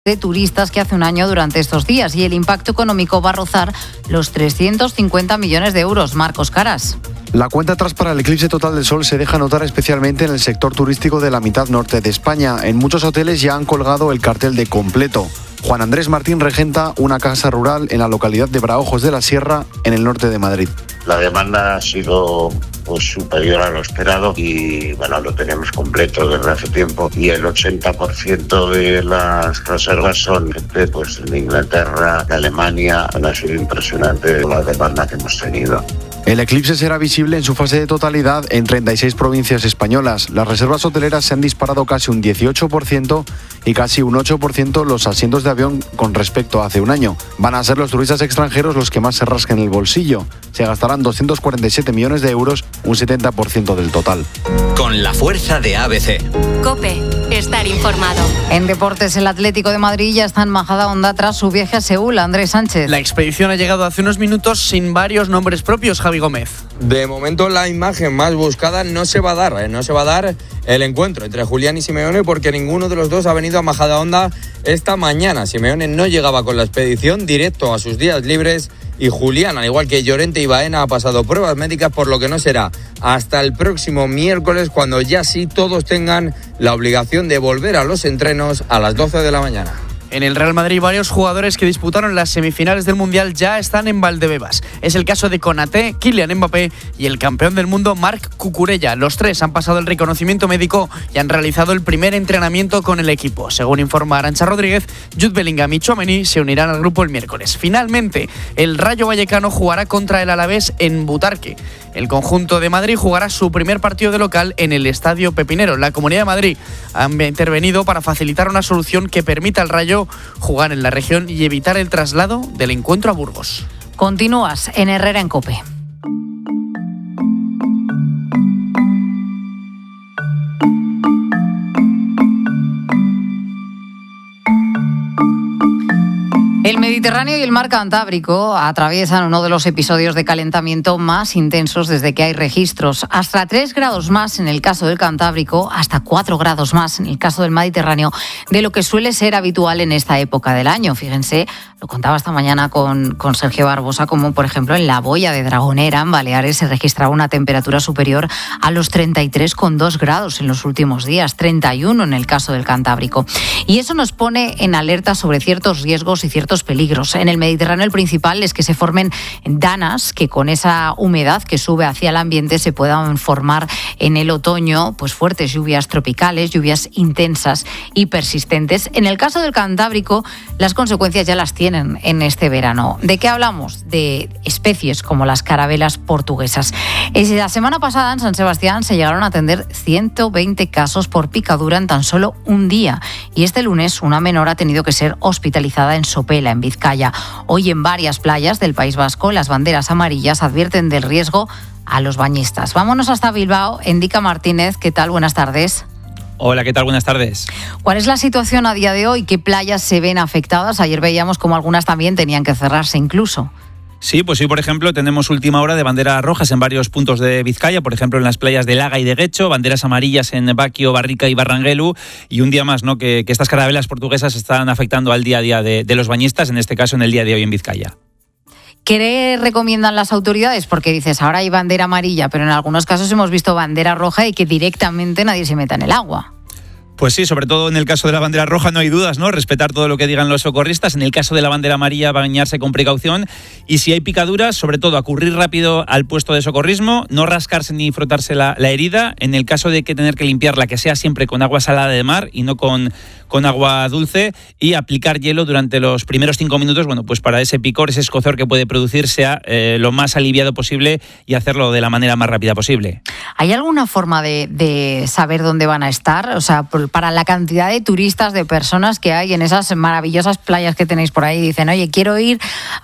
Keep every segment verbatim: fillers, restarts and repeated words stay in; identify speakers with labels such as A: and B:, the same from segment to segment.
A: de turistas que hace un año durante estos días, y el impacto económico va a rozar los trescientos cincuenta millones de euros. Marcos Caras.
B: La cuenta atrás para el eclipse total del sol se deja notar especialmente en el sector turístico de la mitad norte de España. En muchos hoteles ya han colgado el cartel de completo. Juan Andrés Martín regenta una casa rural en la localidad de Braojos de la Sierra, en el norte de Madrid.
C: La demanda ha sido pues superior a lo esperado y bueno, lo tenemos completo desde hace tiempo, y el ochenta por ciento de las reservas son gente pues de Inglaterra, de Alemania. Ha sido impresionante la demanda que hemos tenido.
B: El eclipse será visible en su fase de totalidad en treinta y seis provincias españolas. Las reservas hoteleras se han disparado casi un dieciocho por ciento y casi un ocho por ciento los asientos de avión con respecto a hace un año. Van a ser los turistas extranjeros los que más se rasquen el bolsillo. Se gastarán doscientos cuarenta y siete millones de euros, un setenta por ciento del total.
D: Con la fuerza de A B C.
E: COPE. Estar informado.
A: En deportes, el Atlético de Madrid ya está en Majadahonda tras su viaje a Seúl. Andrés Sánchez.
F: La expedición ha llegado hace unos minutos sin varios nombres propios. Javi Gómez.
G: De momento la imagen más buscada no se va a dar, ¿eh? no se va a dar el encuentro entre Julián y Simeone, porque ninguno de los dos ha venido a Majadahonda esta mañana. Simeone no llegaba con la expedición, directo a sus días libres, y Julián, al igual que Llorente y Baena, ha pasado pruebas médicas, por lo que no será hasta el próximo miércoles cuando ya sí todos tengan la obligación de volver a los entrenos a las doce de la mañana.
F: En el Real Madrid, varios jugadores que disputaron las semifinales del Mundial ya están en Valdebebas. Es el caso de Konaté, Kylian Mbappé y el campeón del mundo Marc Cucurella. Los tres han pasado el reconocimiento médico y han realizado el primer entrenamiento con el equipo. Según informa Arantxa Rodríguez, Jude Bellingham y Tchouaméni se unirán al grupo el miércoles. Finalmente, el Rayo Vallecano jugará contra el Alavés en Butarque. El conjunto de Madrid jugará su primer partido de local en el Estadio Pepinero. La Comunidad de Madrid ha intervenido para facilitar una solución que permita al Rayo jugar en la región y evitar el traslado del encuentro a Burgos.
A: Continúas en Herrera en COPE. El Mediterráneo y el mar Cantábrico atraviesan uno de los episodios de calentamiento más intensos desde que hay registros. Hasta tres grados más en el caso del Cantábrico, hasta cuatro grados más en el caso del Mediterráneo, de lo que suele ser habitual en esta época del año. Fíjense, lo contaba esta mañana con, con Sergio Barbosa, como por ejemplo en la boya de Dragonera, en Baleares, se registraba una temperatura superior a los treinta y tres coma dos grados en los últimos días, treinta y uno en el caso del Cantábrico. Y eso nos pone en alerta sobre ciertos riesgos y ciertos peligros. En el Mediterráneo el principal es que se formen danas, que con esa humedad que sube hacia el ambiente se puedan formar en el otoño pues fuertes lluvias tropicales, lluvias intensas y persistentes. En el caso del Cantábrico, las consecuencias ya las tienen en este verano. ¿De qué hablamos? De especies como las carabelas portuguesas. La semana pasada en San Sebastián se llegaron a atender ciento veinte casos por picadura en tan solo un día. Y este lunes una menor ha tenido que ser hospitalizada en Sopela, en Vizcaya. Hoy en varias playas del País Vasco las banderas amarillas advierten del riesgo a los bañistas. Vámonos hasta Bilbao. Endica Martínez, ¿qué tal? Buenas tardes.
H: Hola, ¿qué tal? Buenas tardes.
A: ¿Cuál es la situación a día de hoy? ¿Qué playas se ven afectadas? Ayer veíamos como algunas también tenían que cerrarse incluso.
H: Sí, pues hoy, por ejemplo, tenemos última hora de banderas rojas en varios puntos de Vizcaya, por ejemplo, en las playas de Laga y de Guecho, banderas amarillas en Baquio, Barrica y Barranguelu, y un día más, ¿no?, que, que estas carabelas portuguesas están afectando al día a día de, de los bañistas, en este caso en el día de hoy en Vizcaya.
A: ¿Qué recomiendan las autoridades? Porque dices, ahora hay bandera amarilla, pero en algunos casos hemos visto bandera roja y que directamente nadie se meta en el agua.
H: Pues sí, sobre todo en el caso de la bandera roja no hay dudas, ¿no? Respetar todo lo que digan los socorristas. En el caso de la bandera amarilla, bañarse con precaución. Y si hay picaduras, sobre todo acudir rápido al puesto de socorrismo, no rascarse ni frotarse la, la herida. En el caso de que tener que limpiarla, que sea siempre con agua salada de mar y no con, con agua dulce. Y aplicar hielo durante los primeros cinco minutos, bueno, pues para ese picor, ese escozor que puede producir, sea eh, lo más aliviado posible y hacerlo de la manera más rápida posible.
A: ¿Hay alguna forma de, de saber dónde van a estar? O sea, para la cantidad de turistas, de personas que hay en esas maravillosas playas que tenéis por ahí, dicen, oye, quiero ir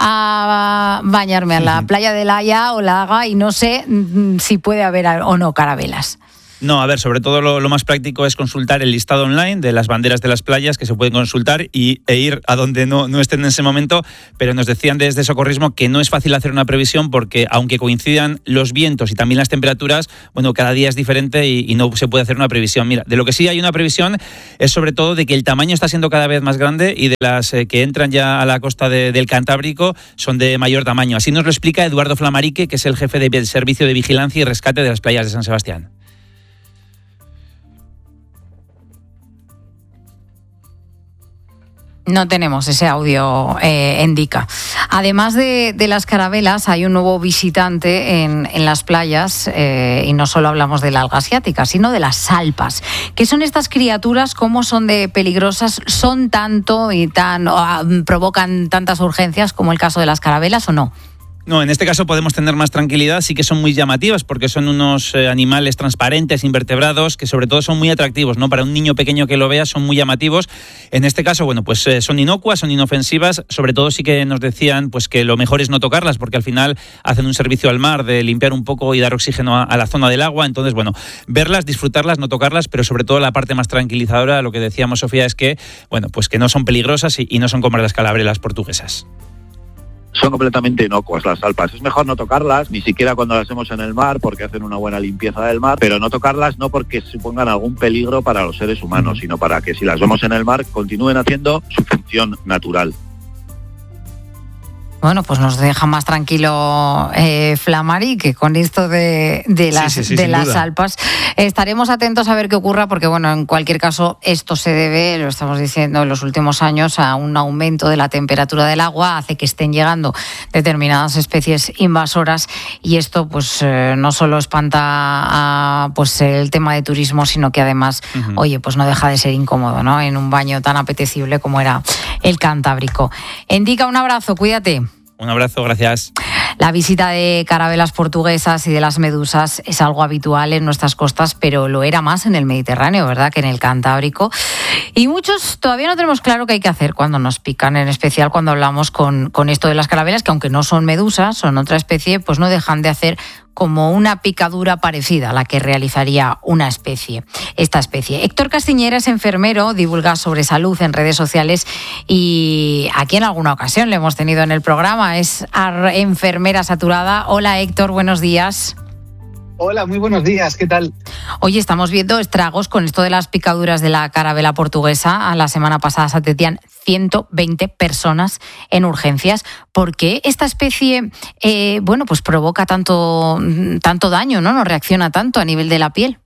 A: a bañarme a la playa de La Haya o La Haga y no sé si puede haber o no carabelas.
H: No, a ver, sobre todo lo, lo más práctico es consultar el listado online de las banderas de las playas que se pueden consultar y, e ir a donde no, no estén en ese momento, pero nos decían desde Socorrismo que no es fácil hacer una previsión porque aunque coincidan los vientos y también las temperaturas, bueno, cada día es diferente y, y no se puede hacer una previsión. Mira, de lo que sí hay una previsión es sobre todo de que el tamaño está siendo cada vez más grande y de las eh, que entran ya a la costa de, del Cantábrico son de mayor tamaño. Así nos lo explica Eduardo Flamarique, que es el jefe del Servicio de Vigilancia y Rescate de las playas de San Sebastián.
A: No tenemos ese audio, eh, indica. Además de, de las carabelas, hay un nuevo visitante en, en las playas, eh, y no solo hablamos de la alga asiática, sino de las salpas. ¿Qué son estas criaturas? ¿Cómo son de peligrosas? ¿Son tanto y tan, o, provocan tantas urgencias como el caso de las carabelas o no?
H: No, en este caso podemos tener más tranquilidad, sí que son muy llamativas porque son unos eh, animales transparentes, invertebrados, que sobre todo son muy atractivos, ¿no? Para un niño pequeño que lo vea son muy llamativos. En este caso, bueno, pues eh, son inocuas, son inofensivas, sobre todo sí que nos decían pues que lo mejor es no tocarlas porque al final hacen un servicio al mar de limpiar un poco y dar oxígeno a, a la zona del agua. Entonces, bueno, verlas, disfrutarlas, no tocarlas, pero sobre todo la parte más tranquilizadora, lo que decíamos, Sofía, es que, bueno, pues que no son peligrosas y, y no son como las carabelas portuguesas.
I: Son completamente inocuas las salpas. Es mejor no tocarlas, ni siquiera cuando las vemos en el mar, porque hacen una buena limpieza del mar, pero no tocarlas no porque supongan algún peligro para los seres humanos, sino para que si las vemos en el mar continúen haciendo su función natural.
A: Bueno, pues nos deja más tranquilo eh, Flamari, que con esto de, de las,
H: sí, sí, sí,
A: de
H: sin
A: las
H: duda.
A: salpas estaremos atentos a ver qué ocurra, porque bueno, en cualquier caso esto se debe, lo estamos diciendo en los últimos años, a un aumento de la temperatura del agua, hace que estén llegando determinadas especies invasoras y esto pues eh, no solo espanta a, pues el tema de turismo, sino que además, uh-huh. oye, pues no deja de ser incómodo, ¿no? En un baño tan apetecible como era el Cantábrico. Indica, un abrazo, cuídate.
H: Un abrazo, gracias.
A: La visita de carabelas portuguesas y de las medusas es algo habitual en nuestras costas, pero lo era más en el Mediterráneo, ¿verdad?, que en el Cantábrico. Y muchos todavía no tenemos claro qué hay que hacer cuando nos pican, en especial cuando hablamos con, con esto de las carabelas, que aunque no son medusas, son otra especie, pues no dejan de hacer como una picadura parecida a la que realizaría una especie, esta especie. Héctor Castiñera es enfermero, divulga sobre salud en redes sociales y aquí en alguna ocasión le hemos tenido en el programa, es enfermera saturada. Hola Héctor, buenos días.
J: Hola, muy buenos días, ¿qué tal?
A: Oye, estamos viendo estragos con esto de las picaduras de la carabela portuguesa. La semana pasada se atendían ciento veinte personas en urgencias. ¿Por qué esta especie, eh, bueno, pues provoca tanto, tanto daño, ¿no? No reacciona tanto a nivel de la piel.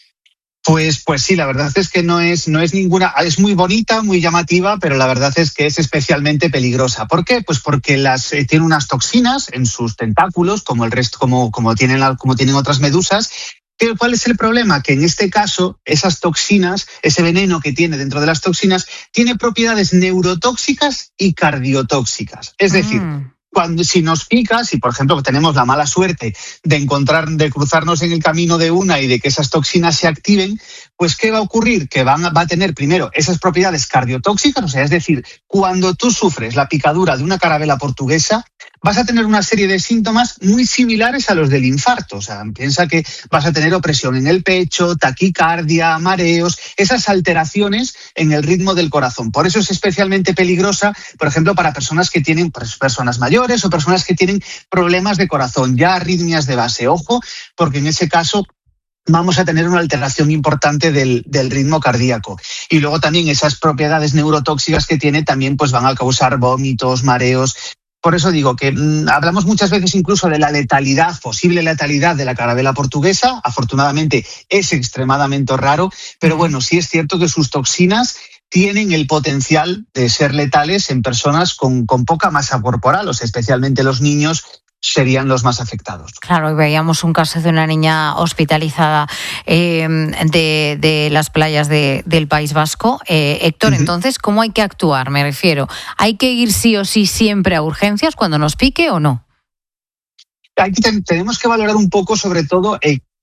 J: Pues, pues sí, la verdad es que no es, no es ninguna, es muy bonita, muy llamativa, pero la verdad es que es especialmente peligrosa. ¿Por qué? Pues porque las eh, tiene unas toxinas en sus tentáculos, como el resto, como, como tienen, como tienen otras medusas. ¿Cuál es el problema? Que en este caso, esas toxinas, ese veneno que tiene dentro de las toxinas, tiene propiedades neurotóxicas y cardiotóxicas. Es decir, mm. Cuando, si nos pica, si por ejemplo tenemos la mala suerte de encontrar, de cruzarnos en el camino de una y de que esas toxinas se activen, pues ¿qué va a ocurrir? Que van, va a tener primero esas propiedades cardiotóxicas, o sea, es decir, cuando tú sufres la picadura de una carabela portuguesa, vas a tener una serie de síntomas muy similares a los del infarto. O sea, piensa que vas a tener opresión en el pecho, taquicardia, mareos, esas alteraciones en el ritmo del corazón. Por eso es especialmente peligrosa, por ejemplo, para personas que tienen, pues, personas mayores o personas que tienen problemas de corazón, ya arritmias de base. Ojo, porque en ese caso vamos a tener una alteración importante del, del ritmo cardíaco. Y luego también esas propiedades neurotóxicas que tiene también pues van a causar vómitos, mareos. Por eso digo que mmm, hablamos muchas veces incluso de la letalidad, posible letalidad de la carabela portuguesa. Afortunadamente es extremadamente raro, pero bueno, sí es cierto que sus toxinas tienen el potencial de ser letales en personas con, con poca masa corporal, o sea, especialmente los niños serían los más afectados.
A: Claro, y veíamos un caso de una niña hospitalizada eh, de, de las playas de, del País Vasco. Eh, Héctor, uh-huh. Entonces, ¿cómo hay que actuar? Me refiero, ¿hay que ir sí o sí siempre a urgencias cuando nos pique o no?
J: Aquí ten, tenemos que valorar un poco, sobre todo, eh,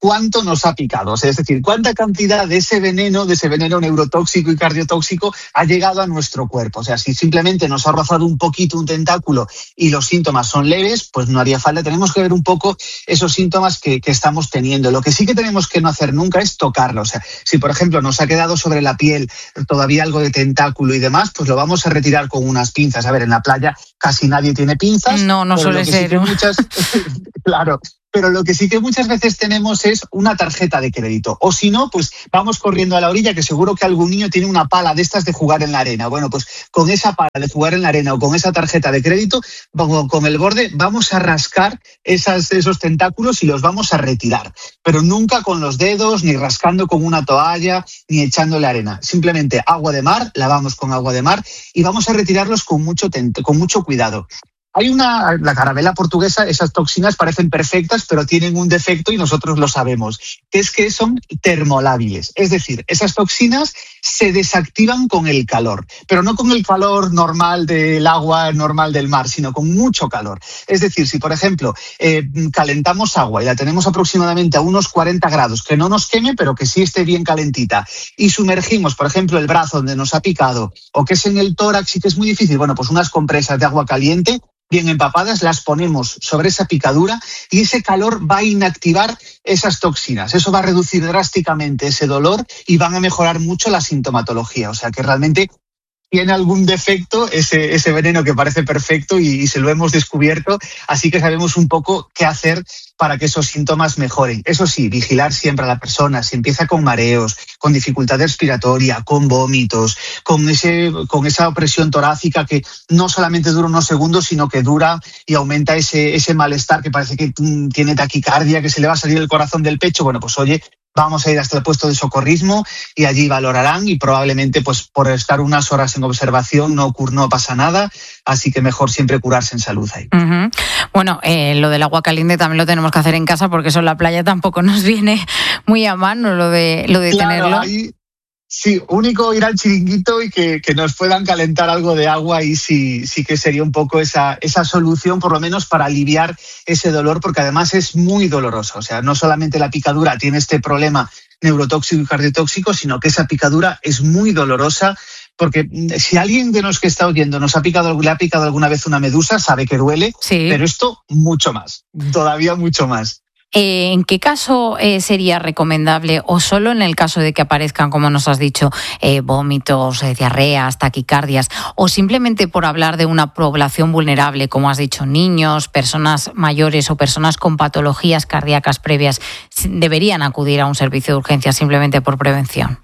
J: cuánto nos ha picado. O sea, es decir, cuánta cantidad de ese veneno, de ese veneno neurotóxico y cardiotóxico ha llegado a nuestro cuerpo. O sea, si simplemente nos ha rozado un poquito un tentáculo y los síntomas son leves, pues no haría falta. Tenemos que ver un poco esos síntomas que, que estamos teniendo. Lo que sí que tenemos que no hacer nunca es tocarlo. O sea, si por ejemplo nos ha quedado sobre la piel todavía algo de tentáculo y demás, pues lo vamos a retirar con unas pinzas. A ver, en la playa casi nadie tiene pinzas.
A: No, no suele ser.
J: Sí muchas, claro. Pero lo que sí que muchas veces tenemos es una tarjeta de crédito. O si no, pues vamos corriendo a la orilla, que seguro que algún niño tiene una pala de estas de jugar en la arena. Bueno, pues con esa pala de jugar en la arena o con esa tarjeta de crédito, con el borde, vamos a rascar esas, esos tentáculos y los vamos a retirar. Pero nunca con los dedos, ni rascando con una toalla, ni echándole arena. Simplemente agua de mar, lavamos con agua de mar y vamos a retirarlos con mucho, con mucho cuidado. Hay una, la carabela portuguesa, esas toxinas parecen perfectas, pero tienen un defecto y nosotros lo sabemos, que es que son termolábiles. Es decir, esas toxinas se desactivan con el calor, pero no con el calor normal del agua, normal del mar, sino con mucho calor. Es decir, si por ejemplo eh, calentamos agua y la tenemos aproximadamente a unos cuarenta grados, que no nos queme, pero que sí esté bien calentita, y sumergimos, por ejemplo, el brazo donde nos ha picado, o que es en el tórax y que es muy difícil, bueno, pues unas compresas de agua caliente, bien empapadas, las ponemos sobre esa picadura y ese calor va a inactivar esas toxinas. Eso va a reducir drásticamente ese dolor y van a mejorar mucho la sintomatología. O sea que realmente tiene algún defecto ese, ese veneno que parece perfecto y, y se lo hemos descubierto, así que sabemos un poco qué hacer para que esos síntomas mejoren. Eso sí, vigilar siempre a la persona. Si empieza con mareos, con dificultad respiratoria, con vómitos, con, ese, con esa opresión torácica que no solamente dura unos segundos, sino que dura y aumenta ese, ese malestar que parece que tiene taquicardia, que se le va a salir el corazón del pecho, bueno, pues oye, vamos a ir hasta el puesto de socorrismo y allí valorarán y probablemente pues por estar unas horas en observación no, no pasa nada, así que mejor siempre curarse en salud ahí.
A: Uh-huh. Bueno, eh, lo del agua caliente también lo tenemos que hacer en casa porque eso en la playa tampoco nos viene muy a mano lo de, lo de
J: claro,
A: tenerlo.
J: Ahí, sí, único ir al chiringuito y que, que nos puedan calentar algo de agua y sí, sí que sería un poco esa, esa solución, por lo menos para aliviar ese dolor, porque además es muy doloroso. O sea, no solamente la picadura tiene este problema neurotóxico y cardiotóxico, sino que esa picadura es muy dolorosa, porque si alguien de los que está oyendo nos ha picado, le ha picado alguna vez una medusa, sabe que duele, sí. Pero esto mucho más, todavía mucho más.
A: Eh, ¿En qué caso eh, sería recomendable, o solo en el caso de que aparezcan, como nos has dicho, eh, vómitos, eh, diarreas, taquicardias, o simplemente por hablar de una población vulnerable, como has dicho, niños, personas mayores o personas con patologías cardíacas previas, deberían acudir a un servicio de urgencias simplemente por prevención?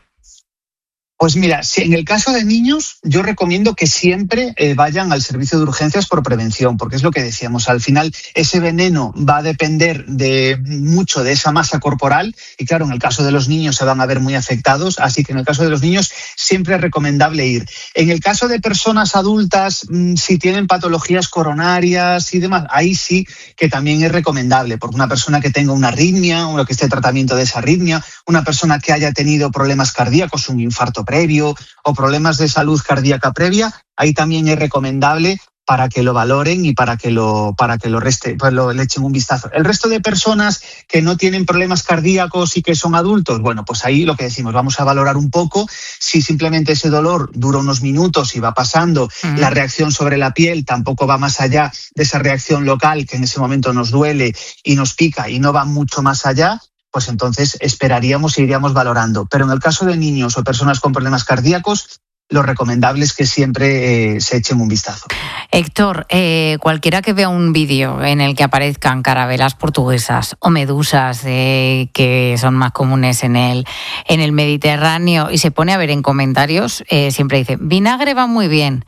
J: Pues mira, si en el caso de niños, yo recomiendo que siempre eh, vayan al servicio de urgencias por prevención, porque es lo que decíamos, al final ese veneno va a depender de mucho de esa masa corporal y claro, en el caso de los niños se van a ver muy afectados, así que en el caso de los niños siempre es recomendable ir. En el caso de personas adultas, mmm, si tienen patologías coronarias y demás, ahí sí que también es recomendable, porque una persona que tenga una arritmia, o que esté en tratamiento de esa arritmia, una persona que haya tenido problemas cardíacos, un infarto previo o problemas de salud cardíaca previa, ahí también es recomendable para que lo valoren y para que lo para que lo reste, pues lo le echen un vistazo. El resto de personas que no tienen problemas cardíacos y que son adultos, bueno, pues ahí lo que decimos, vamos a valorar un poco si simplemente ese dolor dura unos minutos y va pasando, uh-huh. La reacción sobre la piel tampoco va más allá de esa reacción local que en ese momento nos duele y nos pica y no va mucho más allá, pues entonces esperaríamos e iríamos valorando. Pero en el caso de niños o personas con problemas cardíacos, lo recomendable es que siempre eh, se echen un vistazo.
A: Héctor, eh, cualquiera que vea un vídeo en el que aparezcan carabelas portuguesas o medusas eh, que son más comunes en el, en el Mediterráneo y se pone a ver en comentarios, eh, siempre dice, vinagre va muy bien,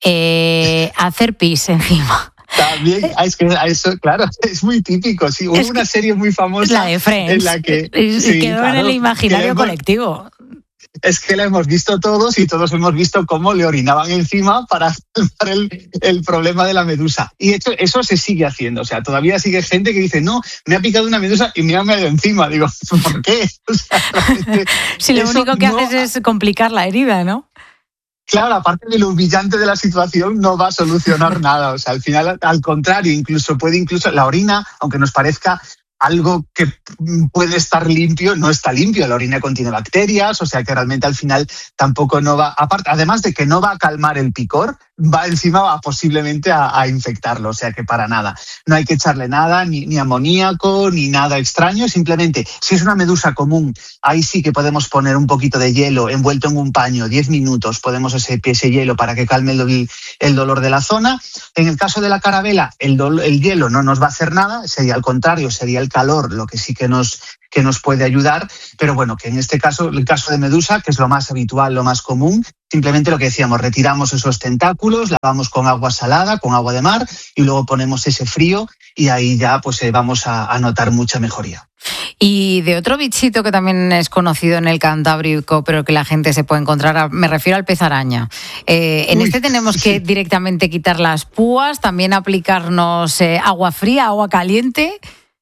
A: eh, hacer pis encima.
J: También, es que eso, claro, es muy típico. Sí, hubo es una serie muy famosa
A: la de Friends,
J: en la que
A: sí, quedó claro, en el imaginario hemos, colectivo.
J: Es que la hemos visto todos y todos hemos visto cómo le orinaban encima para salvar el, el problema de la medusa. Y eso, eso se sigue haciendo. O sea, todavía sigue gente que dice, no, me ha picado una medusa y me ha meado encima. Digo, ¿por qué? O sea,
A: si lo único que no... haces es complicar la herida, ¿no?
J: Claro, aparte de lo humillante de la situación, no va a solucionar nada. O sea, al final, al contrario, incluso puede incluso la orina, aunque nos parezca algo que puede estar limpio no está limpio. La orina contiene bacterias, o sea que realmente al final tampoco no va, aparte, además de que no va a calmar el picor, va encima va posiblemente a, a infectarlo, o sea que para nada. No hay que echarle nada, ni, ni amoníaco, ni nada extraño, simplemente si es una medusa común, ahí sí que podemos poner un poquito de hielo envuelto en un paño, diez minutos, podemos ese, ese hielo para que calme el, el dolor de la zona. En el caso de la carabela, el, do, el hielo no nos va a hacer nada, sería al contrario, sería el calor lo que sí que nos, que nos puede ayudar, pero bueno, que en este caso, el caso de medusa, que es lo más habitual, lo más común, simplemente lo que decíamos, retiramos esos tentáculos, lavamos con agua salada, con agua de mar, y luego ponemos ese frío y ahí ya pues eh, vamos a, a notar mucha mejoría.
A: Y de otro bichito que también es conocido en el Cantábrico, pero que la gente se puede encontrar, me refiero al pez araña. Eh, en Uy, este tenemos sí. que directamente quitar las púas, también aplicarnos eh, agua fría, agua caliente.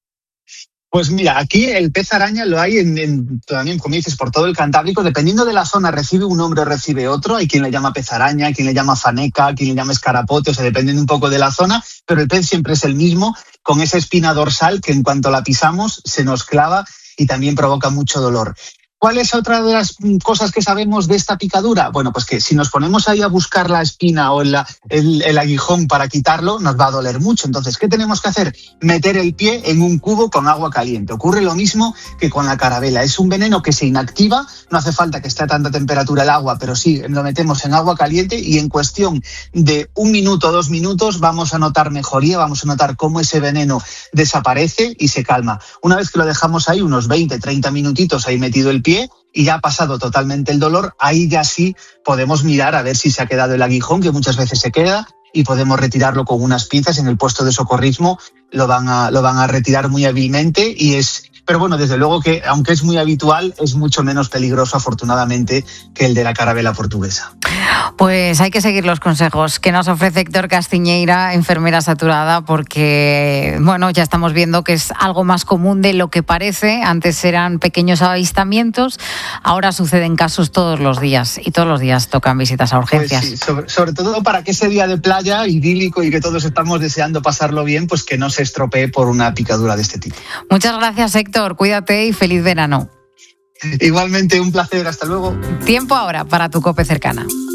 J: Pues mira, aquí el pez araña lo hay en, en, también, como dices, por todo el Cantábrico. Dependiendo de la zona, recibe un nombre o recibe otro. Hay quien le llama pez araña, hay quien le llama faneca, quien le llama escarapote, o sea, dependiendo un poco de la zona, pero el pez siempre es el mismo, con esa espina dorsal que en cuanto la pisamos se nos clava y también provoca mucho dolor. ¿Cuál es otra de las cosas que sabemos de esta picadura? Bueno, pues que si nos ponemos ahí a buscar la espina o el, el, el aguijón para quitarlo, nos va a doler mucho. Entonces, ¿qué tenemos que hacer? Meter el pie en un cubo con agua caliente. Ocurre lo mismo que con la carabela. Es un veneno que se inactiva, no hace falta que esté a tanta temperatura el agua, pero sí lo metemos en agua caliente y en cuestión de un minuto o dos minutos vamos a notar mejoría, vamos a notar cómo ese veneno desaparece y se calma. Una vez que lo dejamos ahí, unos veinte, treinta minutitos ahí metido el pie y ya ha pasado totalmente el dolor, ahí ya sí podemos mirar a ver si se ha quedado el aguijón, que muchas veces se queda, y podemos retirarlo con unas pinzas. En el puesto de socorrismo lo van a, lo van a retirar muy hábilmente y es... Pero bueno, desde luego que, aunque es muy habitual, es mucho menos peligroso, afortunadamente, que el de la carabela portuguesa.
A: Pues hay que seguir los consejos que nos ofrece Héctor Castiñeira, enfermera saturada, porque, bueno, ya estamos viendo que es algo más común de lo que parece. Antes eran pequeños avistamientos, ahora suceden casos todos los días y todos los días tocan visitas a urgencias.
J: Pues sí, sobre, sobre todo para que ese día de playa idílico y que todos estamos deseando pasarlo bien, pues que no se estropee por una picadura de este tipo.
A: Muchas gracias, Héctor. Cuídate y feliz verano.
J: Igualmente, un placer. Hasta luego.
A: Tiempo ahora para tu COPE cercana.